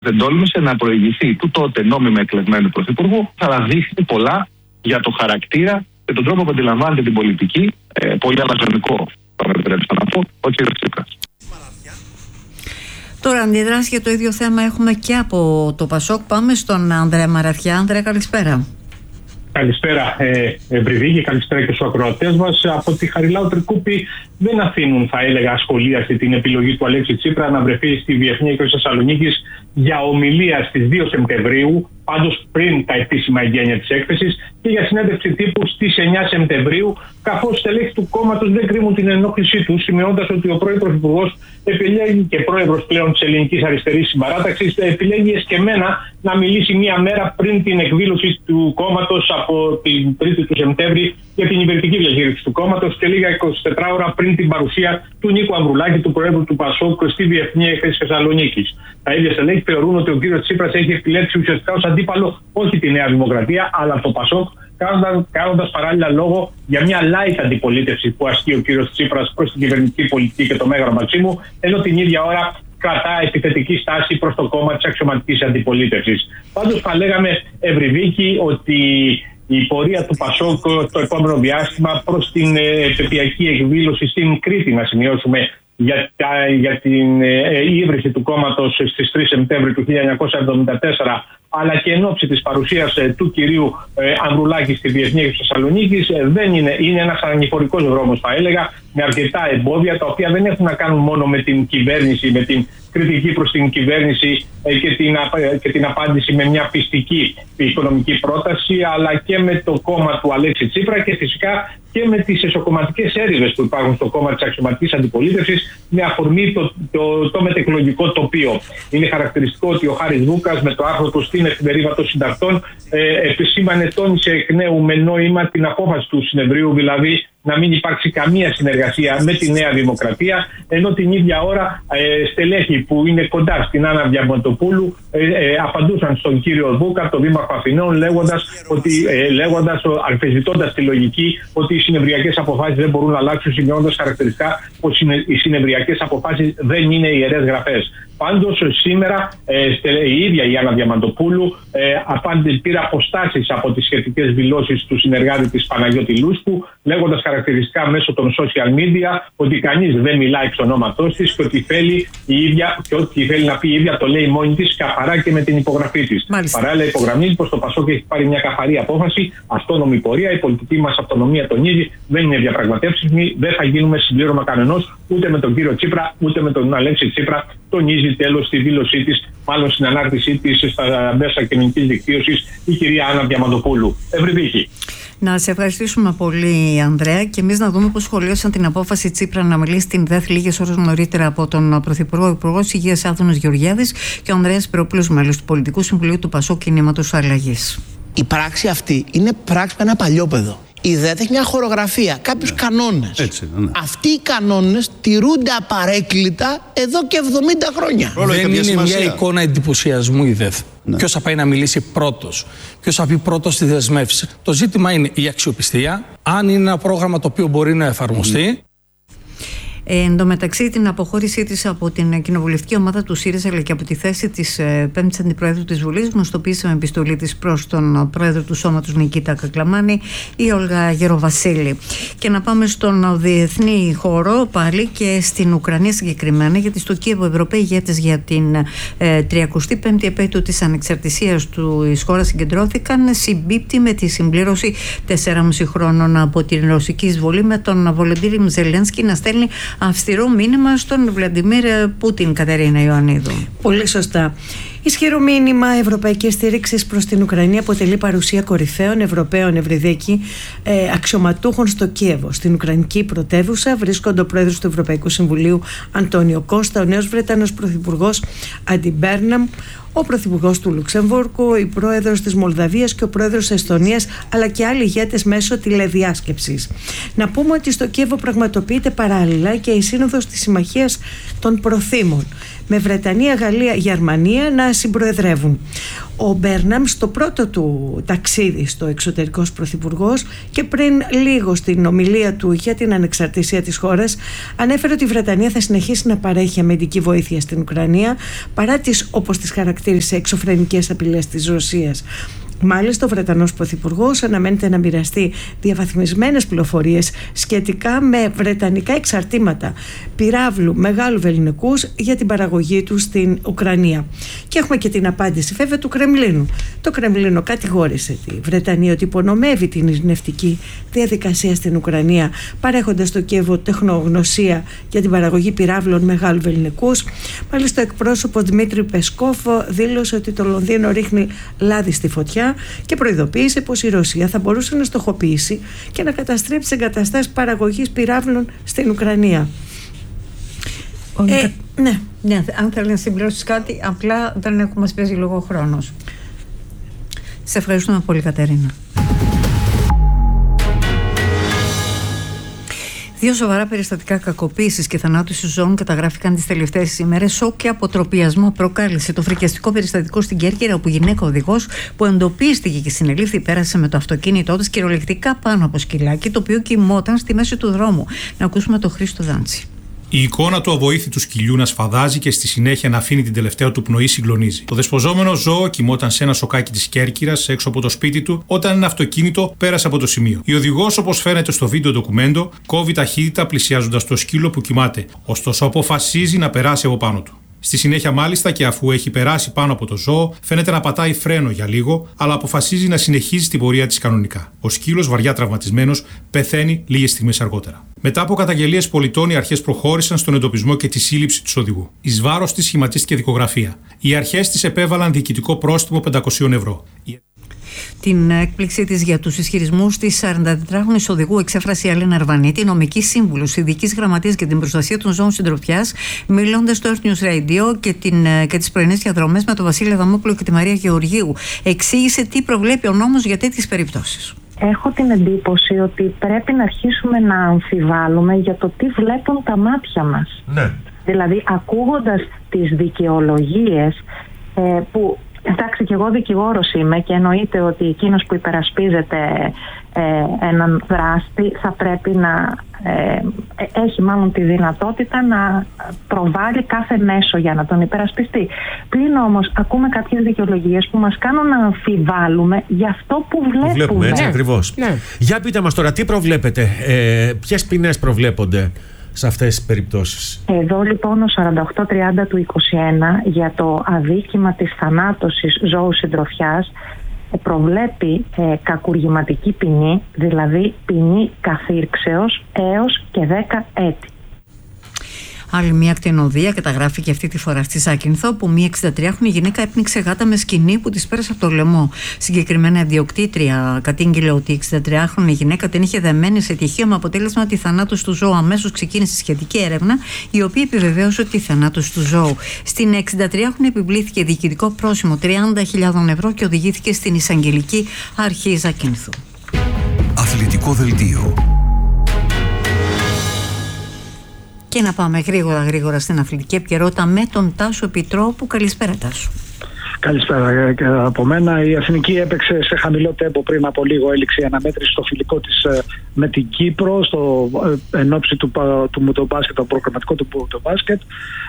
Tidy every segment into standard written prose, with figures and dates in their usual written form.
δεν τόλμησε να προηγηθεί του τότε νόμιμα εκλεγμένου πρωθυπουργού, αλλά δείχνει πολλά για το χαρακτήρα και τον τρόπο που αντιλαμβάνεται την πολιτική, πολύ αλαζονικό, θα με επιτρέψετε να πω, ο κ. Τσίπρας. Τώρα, αντιδράσει για το ίδιο θέμα έχουμε και από το Πασόκ. Πάμε στον Ανδρέα Μαραθιά. Ανδρέα, καλησπέρα. Καλησπέρα, Ευρυδίκη, καλησπέρα και στους ακροατές μας. Από τη Χαριλάου Τρικούπη δεν αφήνουν, θα έλεγα, ασχολίαστη την επιλογή του Αλέξη Τσίπρα να βρεθεί στη Διεθνή Έκδοση Θεσσαλονίκης για ομιλία στις 2 Σεπτεμβρίου, πάντως πριν τα επίσημα εγγένεια της έκθεσης, και για συνέντευξη τύπου στις 9 Σεπτεμβρίου, καθώς στελέχη του κόμματος δεν κρύβουν την ενόχλησή του, σημειώντας ότι ο πρώην Πρωθυπουργός επιλέγει, και πρόεδρος πλέον της Ελληνικής Αριστερής Συμπαράταξης, επιλέγει εσκεμμένα να μιλήσει μία μέρα πριν την εκδήλωση του κόμματος από την 3η του Σεπτέμβρη για την υπηρετική διαχείριση του κόμματος και λίγα 24 ώρα πριν την παρουσία του Νίκου Ανδρουλάκη, του Προέδρου του Πασόκ, στη Διεθνή Έκθεση Θεσσαλονίκης. Τα ίδια στελέχη θεωρούν ότι ο κ. Τσίπρας έχει επιλέξει ουσιαστικά ως αντίπαλο όχι τη Νέα Δημοκρατία, αλλά το Πασόκ, κάνοντας παράλληλα λόγο για μια light αντιπολίτευση που ασκεί ο κ. Τσίπρας προς την κυβερνητική πολιτική και το Μέγαρο Μαξίμου, ενώ την ίδια ώρα κρατά επιθετική στάση προς το κόμμα της αξιωματικής αντιπολίτευσης. Πάντως θα λέγαμε, Ευρυδίκη, ότι η πορεία του Πασόκ το επόμενο διάστημα προς την επαιτειακή εκδήλωση στην Κρήτη, να σημειώσουμε, για την ίδρυση του κόμματος στις 3 Σεπτέμβρη του 1974, αλλά και εν ώψη της παρουσίας του κυρίου Ανδρουλάκη στη Διεθνή Έκδοση Θεσσαλονίκης, είναι ένας ανηφορικός δρόμος, θα έλεγα, με αρκετά εμπόδια, τα οποία δεν έχουν να κάνουν μόνο με την κυβέρνηση, με την κριτική προς την κυβέρνηση και την απάντηση με μια πιστική οικονομική πρόταση, αλλά και με το κόμμα του Αλέξη Τσίπρα και φυσικά και με τις εσωκομματικές έρηδες που υπάρχουν στο κόμμα της αξιωματικής αντιπολίτευσης, με αφορμή το μετεκλογικό τοπίο. Είναι χαρακτηριστικό ότι ο Χάρης Βούκας με το άρθρο του στην Εφημερίδα των Συντακτών τόνισε εκ νέου με νόημα την απόφαση του συνεδρίου, δηλαδή να μην υπάρξει καμία συνεργασία με τη Νέα Δημοκρατία, ενώ την ίδια ώρα στελέχη που είναι κοντά στην Άννα Διαμαντοπούλου απαντούσαν στον κύριο Βούκα, τον Δήμαρχο Αθηνών, αμφισβητώντας τη λογική ότι οι συνεδριακές αποφάσεις δεν μπορούν να αλλάξουν, σημειώνοντας χαρακτηριστικά πως οι συνεδριακές αποφάσεις δεν είναι ιερές γραφές. Πάντως σήμερα η ίδια η Άννα Διαμαντοπούλου πήρε αποστάσεις από τις σχετικές δηλώσεις του συνεργάτη της Παναγιώτη Λούσκου, λέγοντας χαρακτηριστικά μέσω των social media ότι κανείς δεν μιλάει εξ ονόματός της και ότι θέλει η ίδια, και ό,τι θέλει να πει η ίδια το λέει μόνη της, καθαρά και με την υπογραφή της. Παράλληλα υπογραμμίζει πως το Πασόκ έχει πάρει μια καθαρή απόφαση, αυτόνομη πορεία, η πολιτική μας αυτονομία τονίζει, δεν είναι διαπραγματεύσιμη, δεν θα γίνουμε συμπλήρωμα κανενός ούτε με τον κύριο Τσίπρα ούτε με τον Αλέξη Τσίπρα, τονίζει τέλος στη δήλωσή της, μάλλον στην ανάρτησή της στα μέσα κοινωνικής δικτύωσης, η κυρία Άννα Διαμαντοπούλου. Ευρυδίκη. Να σε ευχαριστήσουμε πολύ, Ανδρέα, και εμείς να δούμε πώς σχολίασαν την απόφαση Τσίπρα να μιλήσει στην ΔΕΘ λίγες ώρες νωρίτερα από τον Πρωθυπουργό, Υπουργός Υγείας Άδωνος Γεωργιάδης και ο Ανδρέας Σπυρόπουλος, μέλος του Πολιτικού Συμβουλίου του Πασόκ Κινήματος Αλλαγής. Η πράξη αυτή είναι πράξη με ένα παλιόπαιδο. Η ΔΕΘ έχει μια χορογραφία, κάποιους κανόνες. Ναι. Αυτοί οι κανόνες τηρούνται απαρέκκλητα εδώ και 70 χρόνια. Δεν είναι μια εικόνα εντυπωσιασμού η ΔΕΘ. Ναι. Ποιος θα πάει να μιλήσει πρώτος, ποιος θα πει πρώτος στη δεσμεύση. Το ζήτημα είναι η αξιοπιστία, αν είναι ένα πρόγραμμα το οποίο μπορεί να εφαρμοστεί. Εν τω μεταξύ, την αποχώρησή της από την κοινοβουλευτική ομάδα του ΣΥΡΙΖΑ αλλά και από τη θέση της 5ης Αντιπροέδρου της Βουλής γνωστοποίησε με επιστολή της προς τον Πρόεδρο του Σώματος Νικήτα Κακλαμάνη, η Όλγα Γεροβασίλη. Και να πάμε στον διεθνή χώρο πάλι και στην Ουκρανία συγκεκριμένα, γιατί στο Κίεβο Ευρωπαίοι ηγέτες για την 35η επέτειο της ανεξαρτησίας της χώρας συγκεντρώθηκαν, συμπίπτει με τη συμπλήρωση 4,5 χρόνων από την ρωσική εισβολή, με τον Βολοντίμιρ Ζελένσκι να στέλνει αυστηρό μήνυμα στον Βλαντιμίρ Πούτιν. Κατερίνα Ιωαννίδου. Πολύ σωστά. Ισχυρό μήνυμα ευρωπαϊκής στήριξης προς την Ουκρανία αποτελεί παρουσία κορυφαίων Ευρωπαίων, Ευρυδίκη, αξιωματούχων στο Κίεβο. Στην Ουκρανική πρωτεύουσα βρίσκονται ο πρόεδρος του Ευρωπαϊκού Συμβουλίου Αντώνιο Κώστα, ο νέος Βρετανός πρωθυπουργός Άντι Μπέρναμ, ο πρωθυπουργός του Λουξεμβούργου, η πρόεδρος της Μολδαβίας και ο πρόεδρος της Εστονίας, αλλά και άλλοι ηγέτες μέσω τηλεδιάσκεψης. Να πούμε ότι στο Κίεβο πραγματοποιείται παράλληλα και η σύνοδος της Συμμαχίας των Προθήμων, με Βρετανία, Γαλλία, Γερμανία να συμπροεδρεύουν. Ο Μπέρναμ στο πρώτο του ταξίδι στο εξωτερικό πρωθυπουργός και πριν λίγο στην ομιλία του για την ανεξαρτησία της χώρας ανέφερε ότι η Βρετανία θα συνεχίσει να παρέχει αμυντική βοήθεια στην Ουκρανία παρά τις, όπως τις χαρακτήρισε, εξωφρενικές απειλές της Ρωσίας. Μάλιστα, ο Βρετανός Πρωθυπουργός αναμένεται να μοιραστεί διαβαθμισμένες πληροφορίες σχετικά με βρετανικά εξαρτήματα πυράβλου μεγάλου βεληνικούς για την παραγωγή του στην Ουκρανία. Και έχουμε και την απάντηση βέβαια του Κρεμλίνου. Το Κρεμλίνο κατηγόρησε τη Βρετανία ότι υπονομεύει την ειρηνευτική διαδικασία στην Ουκρανία, παρέχοντας στο Κίεβο τεχνογνωσία για την παραγωγή πυράβλων μεγάλου βεληνικούς. Μάλιστα, ο εκπρόσωπος Δημήτρη Πεσκόφ δήλωσε ότι το Λονδίνο ρίχνει λάδι στη φωτιά και προειδοποίησε πως η Ρωσία θα μπορούσε να στοχοποιήσει και να καταστρέψει εγκαταστάσεις παραγωγής πυράβλων στην Ουκρανία. Ναι, αν θέλει να συμπληρώσεις κάτι, απλά δεν μας παίζει λίγο ο χρόνος. Σε ευχαριστούμε πολύ, Κατερίνα. Δύο σοβαρά περιστατικά κακοποίησης και θανάτωσης ζώων καταγράφηκαν τις τελευταίες ημέρες. Σοκ και αποτροπιασμό προκάλεσε το φρικιαστικό περιστατικό στην Κέρκυρα, όπου γυναίκα οδηγός που εντοπίστηκε και συνελήφθη πέρασε με το αυτοκίνητό της κυριολεκτικά πάνω από σκυλάκι, το οποίο κοιμόταν στη μέση του δρόμου. Να ακούσουμε τον Χρήστο Δάντσι. Η εικόνα του αβοήθητου σκυλιού να σφαδάζει και στη συνέχεια να αφήνει την τελευταία του πνοή συγκλονίζει. Το δεσποζόμενο ζώο κοιμόταν σε ένα σοκάκι της Κέρκυρας έξω από το σπίτι του όταν ένα αυτοκίνητο πέρασε από το σημείο. Η οδηγός, όπως φαίνεται στο βίντεο ντοκουμέντο, κόβει ταχύτητα πλησιάζοντας το σκύλο που κοιμάται, ωστόσο αποφασίζει να περάσει από πάνω του. Στη συνέχεια, μάλιστα, και αφού έχει περάσει πάνω από το ζώο, φαίνεται να πατάει φρένο για λίγο, αλλά αποφασίζει να συνεχίζει την πορεία της κανονικά. Ο σκύλος, βαριά τραυματισμένος, πεθαίνει λίγες στιγμές αργότερα. Μετά από καταγγελίες πολιτών, οι αρχές προχώρησαν στον εντοπισμό και τη σύλληψη του οδηγού. Εις βάρος της σχηματίστηκε δικογραφία. Οι αρχές της επέβαλαν διοικητικό πρόστιμο 500 ευρώ. Την έκπληξή της για τους ισχυρισμούς της 44χρονης οδηγού εξέφρασε η Αλένα Αρβανίτη, νομική σύμβουλος ειδικής γραμματείας για την προστασία των ζώων συντροφιάς, μιλώντας στο Earth News Radio και τις πρωινές διαδρομές με τον Βασίλη Αδαμόπουλο και τη Μαρία Γεωργίου. Εξήγησε τι προβλέπει ο νόμος για τέτοιες περιπτώσεις. Έχω την εντύπωση ότι πρέπει να αρχίσουμε να αμφιβάλλουμε για το τι βλέπουν τα μάτια μας. Ναι. Δηλαδή, ακούγοντας τις δικαιολογίες που... Εντάξει, και εγώ δικηγόρος είμαι και εννοείται ότι εκείνος που υπερασπίζεται έναν δράστη θα πρέπει να έχει μάλλον τη δυνατότητα να προβάλλει κάθε μέσο για να τον υπερασπιστεί. Πλην όμως ακούμε κάποιες δικαιολογίες που μας κάνουν να αμφιβάλλουμε για αυτό που βλέπουμε. Έτσι ακριβώς. Ναι. Για πείτε μας τώρα, τι προβλέπετε, ποιες ποινές προβλέπονται σε αυτές τις περιπτώσεις? Εδώ λοιπόν ο 4830 του 21 για το αδίκημα της θανάτωσης ζώου συντροφιάς προβλέπει κακουργηματική ποινή, δηλαδή ποινή καθήρξεως έως και 10 έτη. Άλλη μια κτηνοδία καταγράφηκε αυτή τη φορά στη Ζάκυνθο, που μια 63χρονη γυναίκα έπνιξε γάτα με σκοινί που της πέρασε από το λαιμό. Συγκεκριμένα, η ιδιοκτήτρια κατήγγειλε ότι η 63χρονη γυναίκα την είχε δεμένη σε τυχείο, με αποτέλεσμα τη θανάτωση του ζώου. Αμέσως ξεκίνησε σχετική έρευνα, η οποία επιβεβαίωσε τη θανάτωση του ζώου. Στην 63χρονη επιβλήθηκε διοικητικό πρόσημο 30.000 ευρώ και οδηγήθηκε στην Εισαγγελική Αρχή Ζάκυνθου. Αθλητικό δελτίο. Και να πάμε γρήγορα στην αθλητική επικαιρότητα με τον Τάσο Επιτρόπου. Καλησπέρα, Τάσο. Καλησπέρα και από μένα. Η Εθνική έπαιξε σε χαμηλό τέμπο πριν από λίγο. Έληξε η αναμέτρηση στο φιλικό της με την Κύπρο εν ώψη του μουτομπάσκετ, το προγραμματικό του μουτομπάσκετ.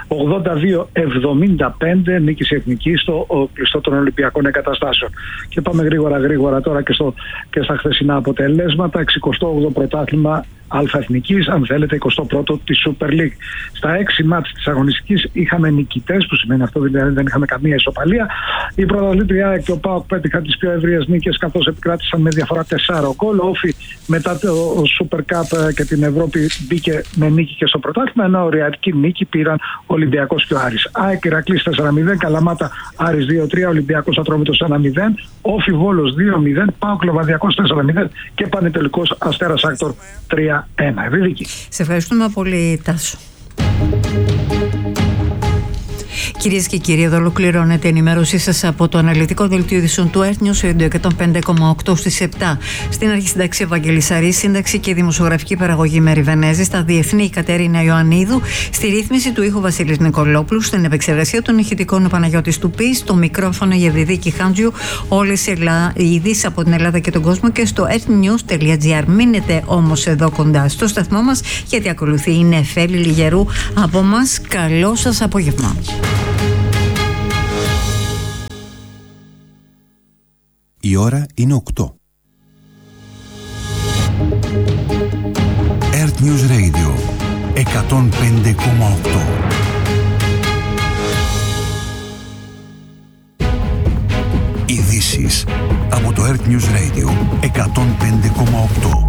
82-75 νίκησε η Εθνική στο κλειστό των Ολυμπιακών Εγκαταστάσεων. Και πάμε γρήγορα τώρα και στα χθεσινά αποτελέσματα. 68ο πρωτάθλημα Αλφα-Εθνικής, αν θέλετε 21ο της Super League. Στα 6 μάτς της αγωνιστικής είχαμε νικητές, που σημαίνει αυτό δηλαδή δεν είχαμε καμία ισοπαλία. Η πρωταθλήτρια και ο ΠΑΟΚ πέτυχαν τις πιο ευρείες νίκες, καθώς επικράτησαν με διαφορά 4 γκολ. Ο Όφι μετά το Super Cup και την Ευρώπη μπήκε με νίκη και στο πρωτάθλημα, ενώ οριακή νίκη πήραν ο Ολυμπιακός και ο Άρης. ΑΕΚ Ηρακλής 4-0, Καλαμάτα Άρης 2-3, Ολυμπιακός Ατρόμητος 1-0, Όφι Βόλος 2-0, ΠΑΟΚ Λοβαδιακός 4-0 και Πανετελικός Αστέρας Άκτορ 3-1. Σε ευχαριστούμε πολύ, Τάσο. Κυρίες και κύριοι, εδώ ολοκληρώνεται η ενημέρωσή σας από το αναλυτικό δελτίο ειδήσεων του Earth News Radio 105,8 στις 7. Στην αρχή σύνταξη Ευαγγελής Σαρής, σύνταξη και δημοσιογραφική παραγωγή Μέρη Βενέζη, στα διεθνή Κατερίνα Ιωαννίδου, στη ρύθμιση του ήχου Βασίλης Νικολόπουλου, στην επεξεργασία των ηχητικών Παναγιώτης Τουπής, στο μικρόφωνο Γεβιδίκη Χάντζιου, όλες οι ειδήσεις από την Ελλάδα και τον κόσμο και στο earthnews.gr. Μείνετε όμως εδώ κοντά στο σταθμό μας, γιατί ακολουθεί η Νεφέλη Λιγερού από μας. Καλό σας απόγευμα. Η ώρα είναι 8. Earth News Radio 105,8. Ειδήσεις από το Earth News Radio 105,8.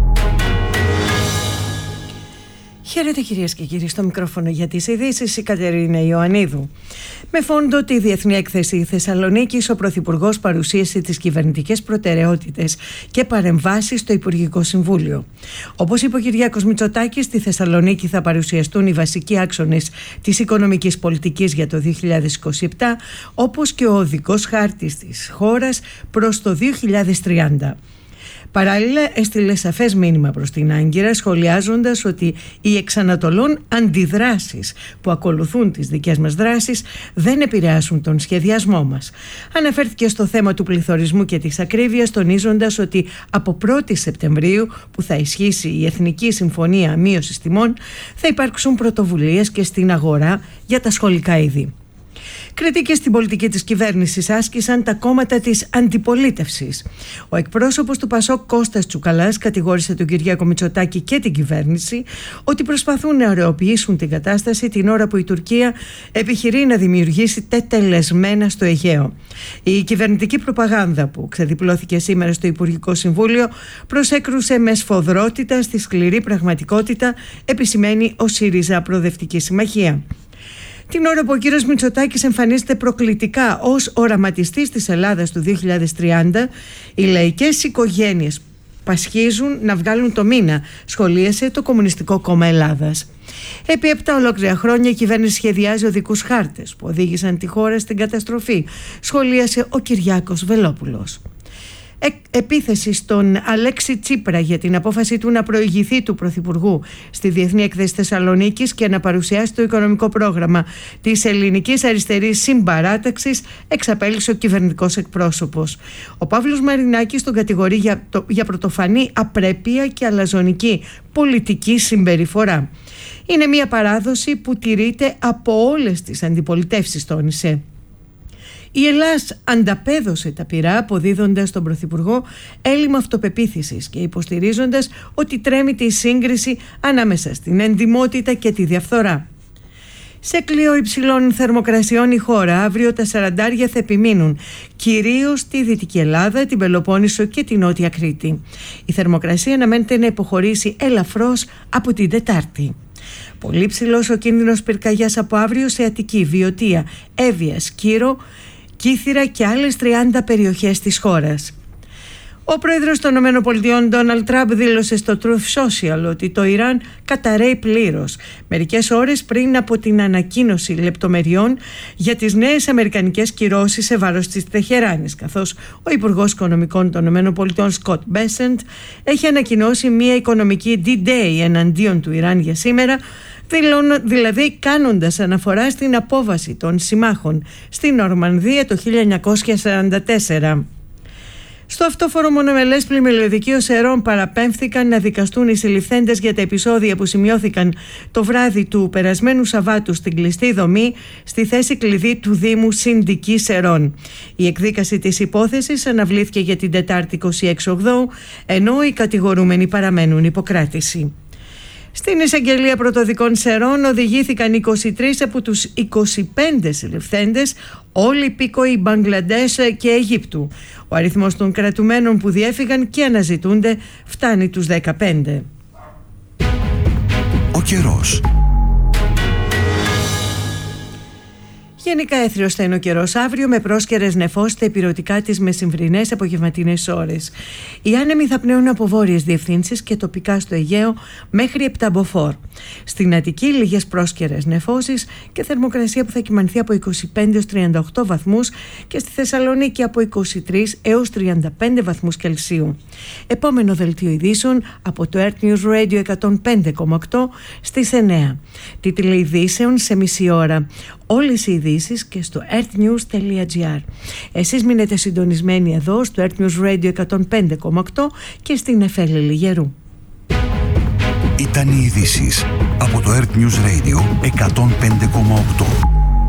Χαίρετε κυρίες και κύριοι, στο μικρόφωνο για τις ειδήσεις η Κατερίνα Ιωαννίδου. Με φόντο τη Διεθνή Έκθεση Θεσσαλονίκης, ο Πρωθυπουργός παρουσίασε τις κυβερνητικές προτεραιότητες και παρεμβάσεις στο Υπουργικό Συμβούλιο. Όπως είπε ο Κυριάκος Μητσοτάκης, στη Θεσσαλονίκη θα παρουσιαστούν οι βασικοί άξονες της οικονομικής πολιτικής για το 2027, όπως και ο οδικός χάρτης της χώρας προς το 2030. Παράλληλα, έστειλε σαφές μήνυμα προς την Άγκυρα, σχολιάζοντας ότι οι εξανατολών αντιδράσεις που ακολουθούν τις δικές μας δράσεις δεν επηρεάσουν τον σχεδιασμό μας. Αναφέρθηκε στο θέμα του πληθωρισμού και της ακρίβειας, τονίζοντας ότι από 1η Σεπτεμβρίου, που θα ισχύσει η Εθνική Συμφωνία Μείωσης Τιμών, θα υπάρξουν πρωτοβουλίες και στην αγορά για τα σχολικά είδη. Κριτικές στην πολιτική της κυβέρνησης άσκησαν τα κόμματα της αντιπολίτευσης. Ο εκπρόσωπος του ΠΑΣΟΚ Κώστας Τσουκαλάς κατηγόρησε τον Κυριάκο Μητσοτάκη και την κυβέρνηση ότι προσπαθούν να ωρεοποιήσουν την κατάσταση την ώρα που η Τουρκία επιχειρεί να δημιουργήσει τετελεσμένα στο Αιγαίο. Η κυβερνητική προπαγάνδα που ξεδιπλώθηκε σήμερα στο Υπουργικό Συμβούλιο προσέκρουσε με σφοδρότητα στη σκληρή πραγματικότητα, επισημαίνει ο ΣΥΡΙΖΑ Προοδευτική Συμμαχία. Την ώρα που ο κύριος Μητσοτάκης εμφανίζεται προκλητικά ως οραματιστής της Ελλάδας του 2030, οι λαϊκές οικογένειες πασχίζουν να βγάλουν το μήνα, σχολίασε το Κομμουνιστικό Κόμμα Ελλάδας. Επί 7 ολόκληρα χρόνια η κυβέρνηση σχεδιάζει οδικούς χάρτες που οδήγησαν τη χώρα στην καταστροφή, σχολίασε ο Κυριάκος Βελόπουλος. Επίθεση στον Αλέξη Τσίπρα για την απόφαση του να προηγηθεί του Πρωθυπουργού στη Διεθνή Έκθεση Θεσσαλονίκης και να παρουσιάσει το οικονομικό πρόγραμμα της Ελληνικής Αριστερής Συμπαράταξης, εξαπέλυσε ο κυβερνητικός εκπρόσωπος. Ο Παύλος Μαρινάκης τον κατηγορεί για πρωτοφανή απρέπεια και αλαζονική πολιτική συμπεριφορά. Είναι μια παράδοση που τηρείται από όλες τις αντιπολιτεύσεις, τόνισε. Η Ελλάς ανταπέδωσε τα πυρά, αποδίδοντας στον Πρωθυπουργό έλλειμμα αυτοπεποίθησης και υποστηρίζοντας ότι τρέμει τη σύγκριση ανάμεσα στην εντιμότητα και τη διαφθορά. Σε κλειό υψηλών θερμοκρασιών η χώρα αύριο τα 40 θα επιμείνουν, κυρίως στη Δυτική Ελλάδα, την Πελοπόννησο και την Νότια Κρήτη. Η θερμοκρασία αναμένεται να υποχωρήσει ελαφρώς από την Τετάρτη. Πολύ ψηλός ο κίνδυνος πυρκαγιάς από αύριο σε Αττική, Βιωτία, Εύβοια, Σκύρο, Κύθυρα και άλλες 30 περιοχές της χώρας. Ο πρόεδρος των ΗΠΑ, Ντόναλντ Τραμπ, δήλωσε στο Truth Social ότι το Ιράν καταρρέει πλήρως, μερικές ώρες πριν από την ανακοίνωση λεπτομεριών για τις νέες αμερικανικές κυρώσεις σε βάρος της Τεχεράνης, καθώς ο Υπουργός Οικονομικών των ΗΠΑ, Σκοτ Μπέσεντ, έχει ανακοινώσει μια οικονομική D-Day εναντίον του Ιράν για σήμερα, δηλαδή κάνοντας αναφορά στην απόβαση των συμμάχων στην Νορμανδία το 1944. Στο αυτόφορο μονομελές πλημμυλιωδικείο Σερών παραπέμφθηκαν να δικαστούν οι συλληφθέντες για τα επεισόδια που σημειώθηκαν το βράδυ του περασμένου Σαββάτου στην κλειστή δομή στη θέση κλειδί του Δήμου Συνδική Σερών. Η εκδίκαση της υπόθεσης αναβλήθηκε για την Τετάρτη 26 Οκτώου, ενώ οι κατηγορούμενοι παραμένουν υποκράτηση. Στην εισαγγελία πρωτοδικών Σερών οδηγήθηκαν 23 από τους 25 συλληφθέντες, όλοι υπήκοοι Μπαγκλαντές και Αιγύπτου. Ο αριθμός των κρατουμένων που διέφυγαν και αναζητούνται φτάνει τους 15. Ο καιρός. Γενικά έθριος θα είναι ο καιρός αύριο, με πρόσκαιρες νεφώσεις στα ηπειρωτικά τις μεσημβρινές απογευματινές ώρες. Οι άνεμοι θα πνέουν από βόρειες διευθύνσεις και τοπικά στο Αιγαίο μέχρι 7 μποφόρ. Στην Αττική λίγες πρόσκαιρες νεφώσεις και θερμοκρασία που θα κυμανθεί από 25 έως 38 βαθμούς και στη Θεσσαλονίκη από 23 έως 35 βαθμούς Κελσίου. Επόμενο δελτίο ειδήσεων από το Earth News Radio 105,8 στις 9. Τίτλοι ειδήσεων σε μισή ώρα. Όλες οι ειδήσεις και στο earthnews.gr. Εσείς μείνετε συντονισμένοι εδώ στο Earth News Radio 105,8 και στην Εφέλη Λιγερού. Ήταν οι ειδήσεις από το Earth News Radio 105,8.